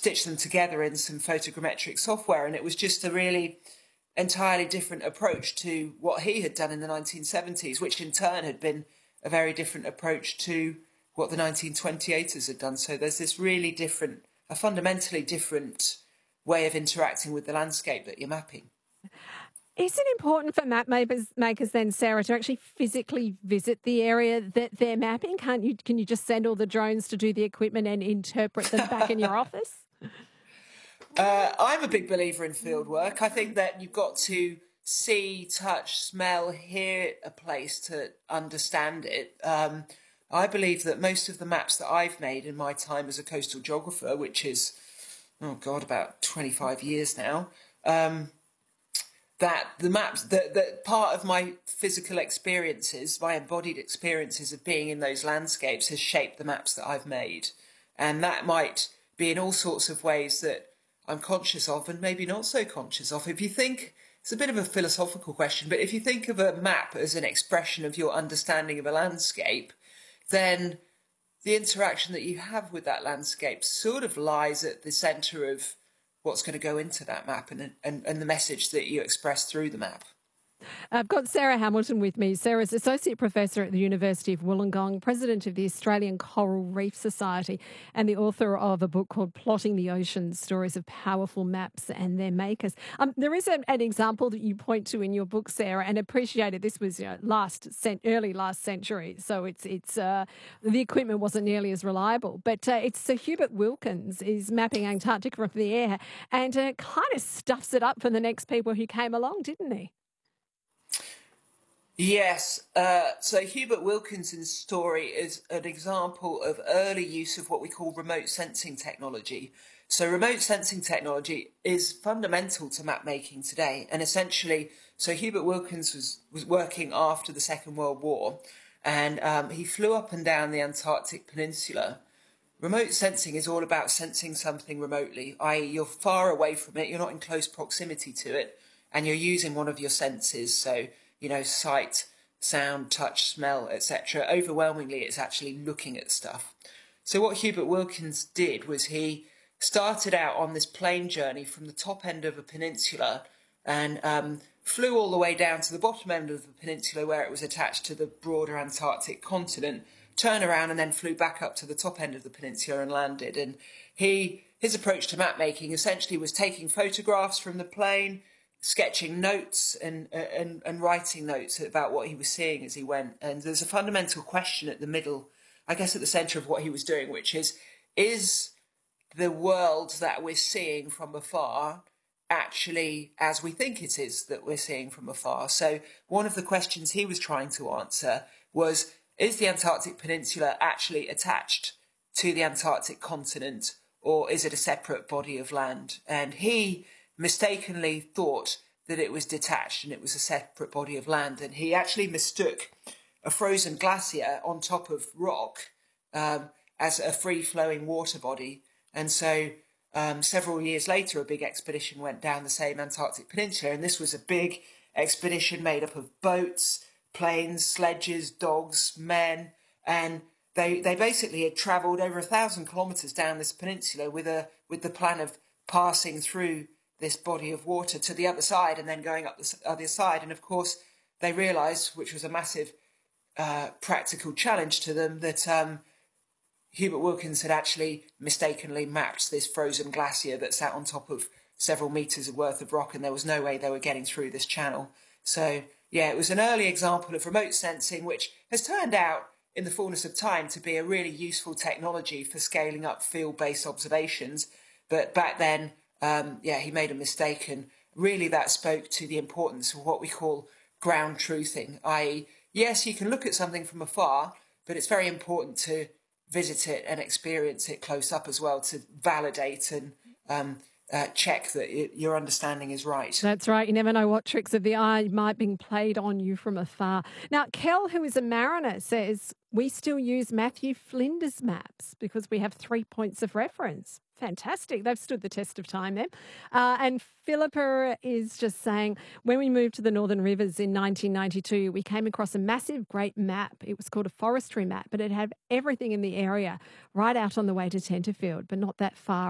stitch them together in some photogrammetric software. And it was just a really entirely different approach to what he had done in the 1970s, which in turn had been a very different approach to what the 1928ers had done. So there's this really different, a fundamentally different way of interacting with the landscape that you're mapping. Is it important for map makers then, Sarah, to actually physically visit the area that they're mapping? Can you just send all the drones to do the equipment and interpret them back in your office? I'm a big believer in field work. I think that you've got to see, touch, smell, hear a place to understand it. I believe that most of the maps that I've made in my time as a coastal geographer, which is, about 25 years now, that the maps, that part of my physical experiences, my embodied experiences of being in those landscapes has shaped the maps that I've made. And that might be in all sorts of ways that I'm conscious of and maybe not so conscious of. If you think, it's a bit of a philosophical question, but if you think of a map as an expression of your understanding of a landscape, then the interaction that you have with that landscape sort of lies at the centre of what's going to go into that map and the message that you express through the map. I've got Sarah Hamilton with me. Sarah's Associate Professor at the University of Wollongong, President of the Australian Coral Reef Society, and the author of a book called Plotting the Ocean, Stories of Powerful Maps and Their Makers. There is an example that you point to in your book, Sarah, and appreciated this was early last century, so it's the equipment wasn't nearly as reliable. But it's Sir Hubert Wilkins is mapping Antarctica from the air and kind of stuffs it up for the next people who came along, didn't he? Yes, so Hubert Wilkinson's story is an example of early use of what we call remote sensing technology. So remote sensing technology is fundamental to map making today. And essentially, so Hubert Wilkins was working after the Second World War, and he flew up and down the Antarctic Peninsula. Remote sensing is all about sensing something remotely, i.e. you're far away from it, you're not in close proximity to it, and you're using one of your senses, so sight, sound, touch, smell, etc. Overwhelmingly, it's actually looking at stuff. So what Hubert Wilkins did was he started out on this plane journey from the top end of a peninsula and flew all the way down to the bottom end of the peninsula where it was attached to the broader Antarctic continent, turned around and then flew back up to the top end of the peninsula and landed. And his approach to map making essentially was taking photographs from the plane, sketching notes and writing notes about what he was seeing as he went. And there's a fundamental question at the middle, I guess at the centre of what he was doing, which is the world that we're seeing from afar actually as we think it is that we're seeing from afar? So one of the questions he was trying to answer was, is the Antarctic Peninsula actually attached to the Antarctic continent, or is it a separate body of land? And he mistakenly thought that it was detached and it was a separate body of land, and he actually mistook a frozen glacier on top of rock as a free-flowing water body. And so several years later, a big expedition went down the same Antarctic Peninsula, and this was a big expedition made up of boats, planes, sledges, dogs, men, and they basically had travelled over 1,000 kilometres down this peninsula with the plan of passing through this body of water to the other side and then going up the other side. And of course, they realised, which was a massive practical challenge to them, that Hubert Wilkins had actually mistakenly mapped this frozen glacier that sat on top of several metres worth of rock, and there was no way they were getting through this channel. So, yeah, it was an early example of remote sensing, which has turned out in the fullness of time to be a really useful technology for scaling up field-based observations. But back then, he made a mistake, and really that spoke to the importance of what we call ground truthing, i.e., yes, you can look at something from afar, but it's very important to visit it and experience it close up as well to validate and check that your understanding is right. That's right. You never know what tricks of the eye might be played on you from afar. Now, Kel, who is a mariner, says we still use Matthew Flinders maps because we have 3 points of reference. Fantastic. They've stood the test of time then. And Philippa is just saying, when we moved to the Northern Rivers in 1992, we came across a massive great map. It was called a forestry map, but it had everything in the area right out on the way to Tenterfield, but not that far